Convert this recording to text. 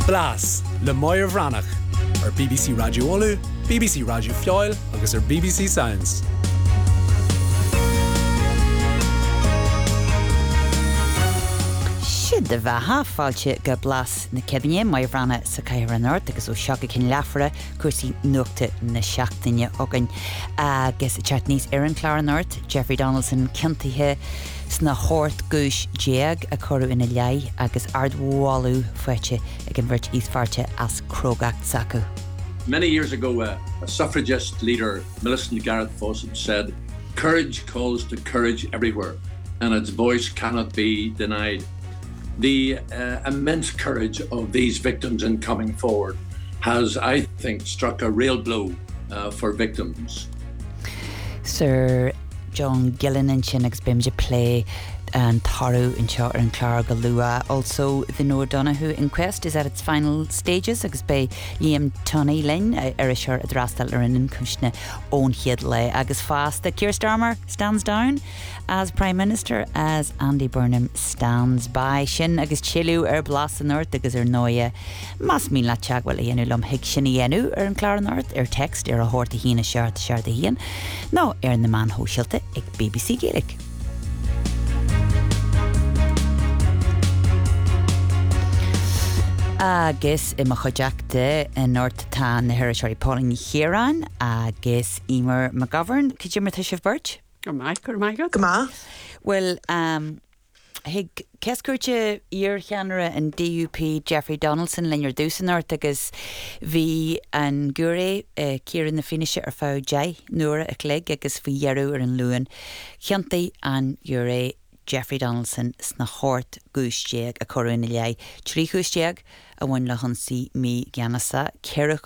Blas, le Moir Vranach, ar BBC Radio Olu, BBC Radio Foil, agus ar BBC Sounds. De bheitha fáilte go blas na cedaine Moir Vranach sa Caithfear an Ort agus ó seacha cin leafara cuasaí nuachta na seachtaine againn agus teart níos ar an Clár an Ort, Jeffrey Donaldson cinntaithe sna chórt gúis déag a choru ina leigh agus ardmháilú foiite ag an bhirt íosfarte as Crogacht Sacu. Many years ago, a suffragist leader, Millicent Garrett Fawcett, said, "Courage calls to courage everywhere, and its voice cannot be denied." The immense courage of these victims in coming forward has, I think, struck a real blow for victims. Sir John Gillen and Chinnock's Bimja play and Taru in Char and Clara Galua. Also, the Noah Donahue inquest is at its final stages. Agus by Liam Tunney Lynn, Irishar Adrastal Lorraine Kushna own Hiedle. Agus fast, the Keir Starmer stands down as Prime Minister as Andy Burnham stands by. Shin Agus Chilu Blas an North agus Noya. Mas mean la chagwell yenu lum hig shini yenu an Clara North text a horta hina shart the hien. No, in the man ho shilte ik BBC Gaelic. Agus I chodeachta in North Tan na Hirishari Pauling Hiran agus Emer McGovern. Could you Matisha Birch? Gama. Well, hig Keskurche Ear Chanra and DUP Jeffrey Donaldson Lynn Dúsan North agus V and Gure Kieran the finisher or Fau Jai Nura a Clegg agus V Yeru and Luan Chianti and Gure Jeffrey Donaldson sna hort gúisteag a choru ina leigh trí gúisteag a bhain le honsaí mí Gianasa Ceirich